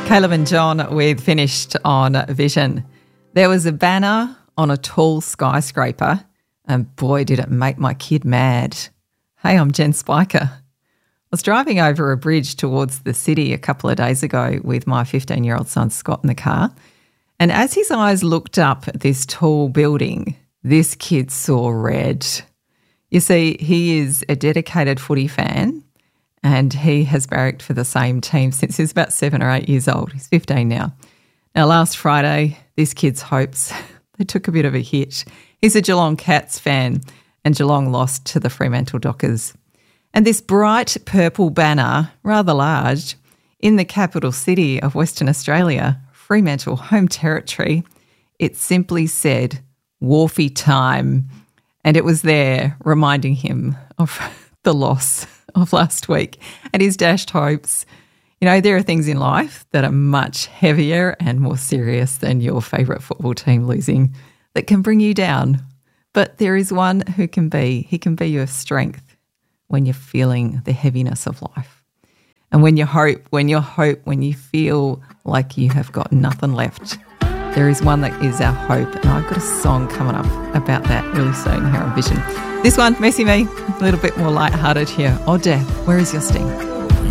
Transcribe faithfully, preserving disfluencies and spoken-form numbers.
Caleb and John with Finished on Vision. There was a banner on a tall skyscraper and boy did it make my kid mad. Hey, I'm Jen Spiker. I was driving over a bridge towards the city a couple of days ago with my fifteen-year-old son Scott in the car, and as his eyes looked up at this tall building, this kid saw red. You see, he is a dedicated footy fan and he has barracked for the same team since he was about seven or eight years old. He's fifteen now. Now, last Friday, this kid's hopes, they took a bit of a hit. He's a Geelong Cats fan and Geelong lost to the Fremantle Dockers. And this bright purple banner, rather large, in the capital city of Western Australia, Fremantle home territory, it simply said, Wharfie time. And it was there reminding him of the loss of last week and his dashed hopes. You know, there are things in life that are much heavier and more serious than your favourite football team losing that can bring you down. But there is one who can be, he can be your strength when you're feeling the heaviness of life. And when you hope, when you hope, when you feel like you have got nothing left, there is one that is our hope. And I've got a song coming up about that really soon here on Vision. This one, Messy Me, a little bit more lighthearted here. Oh, Death, where is your sting?